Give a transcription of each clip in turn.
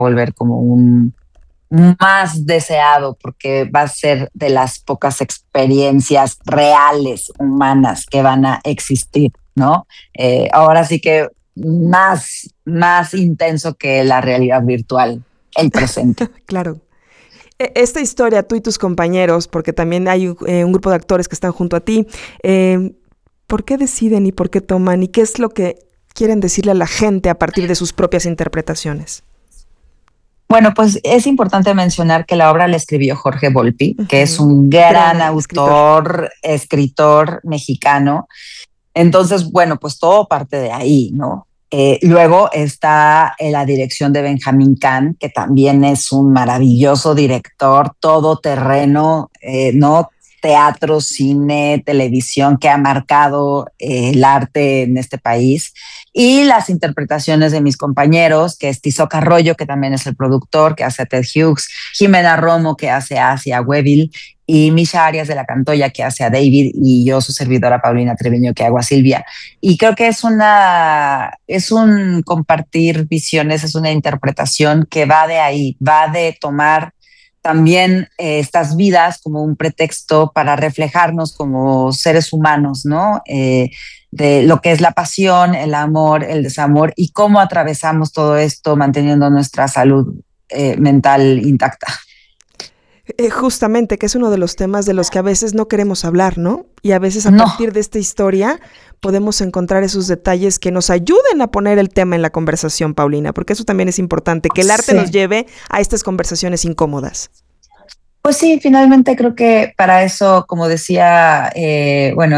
volver como un más deseado, porque va a ser de las pocas experiencias reales, humanas, que van a existir, ¿no? Ahora sí que más intenso que la realidad virtual, el presente. Claro. Esta historia, tú y tus compañeros, porque también hay un grupo de actores que están junto a ti, ¿por qué deciden y por qué toman y qué es lo que quieren decirle a la gente a partir de sus propias interpretaciones? Bueno, pues es importante mencionar que la obra la escribió Jorge Volpi, que es Uh-huh. un gran Escritor. autor, escritor mexicano. Entonces, bueno, pues todo parte de ahí, ¿no? Luego está la dirección de Benjamín Kahn, que también es un maravilloso director, todoterreno, ¿no? Teatro, cine, televisión, que ha marcado el arte en este país. Y las interpretaciones de mis compañeros, que es Tizoc Arroyo, que también es el productor, que hace a Ted Hughes, Jimena Romo, que hace a Asia Weville, y Misha Arias de la Cantoya, que hace a David, y yo, su servidora Paulina Treviño, que hago a Silvia. Y creo que es un compartir visiones, es una interpretación que va de ahí, va de tomar también estas vidas como un pretexto para reflejarnos como seres humanos, ¿no? De lo que es la pasión, el amor, el desamor y cómo atravesamos todo esto manteniendo nuestra salud mental intacta. Justamente, que es uno de los temas de los que a veces no queremos hablar, ¿no? Y a veces a No, partir de esta historia podemos encontrar esos detalles que nos ayuden a poner el tema en la conversación, Paulina, porque eso también es importante, que el arte sí. nos lleve a estas conversaciones incómodas. Pues sí, finalmente creo que para eso, como decía, bueno,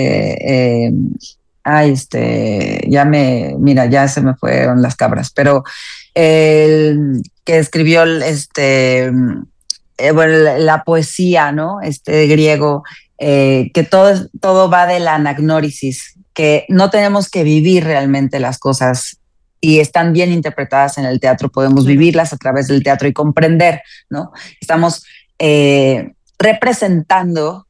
mira, ya se me fueron las cabras, pero el que escribió bueno, la poesía, ¿no? Griego, que todo va de la anagnórisis, que no tenemos que vivir realmente las cosas y están bien interpretadas en el teatro, podemos Claro. vivirlas a través del teatro y comprender, ¿no? Estamos representando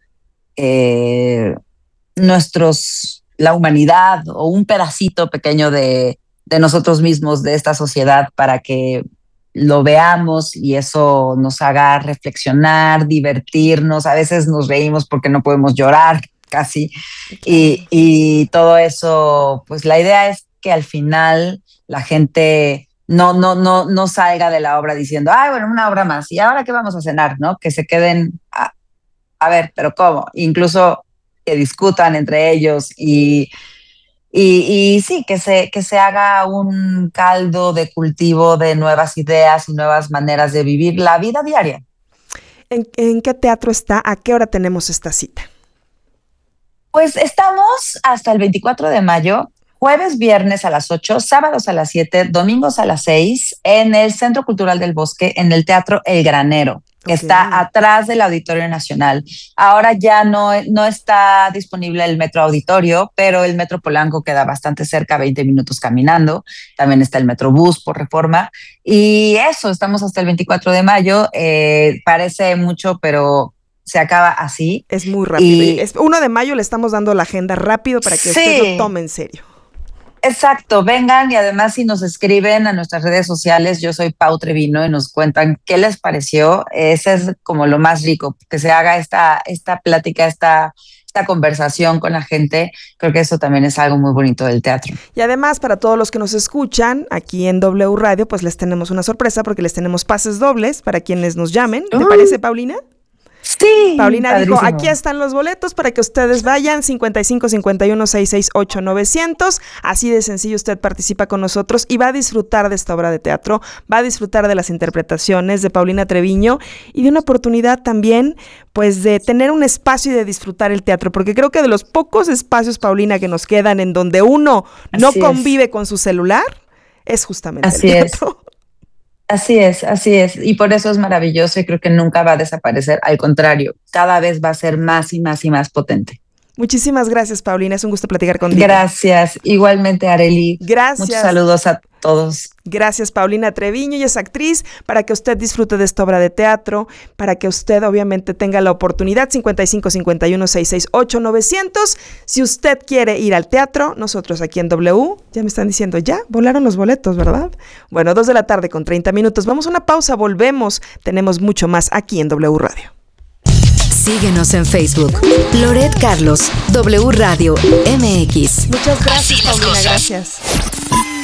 la humanidad o un pedacito pequeño de nosotros mismos, de esta sociedad, para que lo veamos y eso nos haga reflexionar, divertirnos. A veces nos reímos porque no podemos llorar casi. Claro. Y todo eso, pues la idea es que al final la gente no salga de la obra diciendo, ay, bueno, una obra más, ¿y ahora qué vamos a cenar? ¿No? Que se queden, a ver, pero ¿cómo? Incluso que discutan entre ellos y sí, que se haga un caldo de cultivo de nuevas ideas y nuevas maneras de vivir la vida diaria. ¿En qué teatro está? ¿A qué hora tenemos esta cita? Pues estamos hasta el 24 de mayo, jueves, viernes a las 8, sábados a las 7, domingos a las 6, en el Centro Cultural del Bosque, en el Teatro El Granero, que está atrás del Auditorio Nacional. Ahora ya no está disponible el Metro Auditorio, pero el Metro Polanco queda bastante cerca, 20 minutos caminando. También está el Metrobús por Reforma. Y eso, estamos hasta el 24 de mayo. Parece mucho, pero se acaba así. Es muy rápido. Y 1 de mayo le estamos dando la agenda rápido para que usted lo tome en serio. Exacto, vengan y además si nos escriben a nuestras redes sociales, yo soy Pau Trevino y nos cuentan qué les pareció, ese es como lo más rico, que se haga esta plática, esta conversación con la gente, creo que eso también es algo muy bonito del teatro. Y además para todos los que nos escuchan aquí en W Radio, pues les tenemos una sorpresa porque les tenemos pases dobles para quienes nos llamen, ¿te parece, Paulina? Sí, Paulina padrísimo. dijo, aquí están los boletos para que ustedes vayan, 55 51 668 900, así de sencillo usted participa con nosotros y va a disfrutar de esta obra de teatro, va a disfrutar de las interpretaciones de Paulina Treviño y de una oportunidad también, pues de tener un espacio y de disfrutar el teatro, porque creo que de los pocos espacios, Paulina, que nos quedan en donde uno no convive con su celular, es justamente el teatro. Así es. Y por eso es maravilloso y creo que nunca va a desaparecer. Al contrario, cada vez va a ser más y más y más potente. Muchísimas gracias, Paulina. Es un gusto platicar contigo. Gracias. Igualmente, Arely. Gracias. Muchos saludos a todos. Gracias, Paulina Treviño. Ella es actriz, para que usted disfrute de esta obra de teatro, para que usted obviamente tenga la oportunidad. 5551-668-900. Si usted quiere ir al teatro, nosotros aquí en W, ya me están diciendo, ya volaron los boletos, ¿verdad? Bueno, 2:30 p.m. Vamos a una pausa, volvemos. Tenemos mucho más aquí en W Radio. Síguenos en Facebook. Loret Carlos, W Radio MX. Muchas gracias, Paulina. Gracias.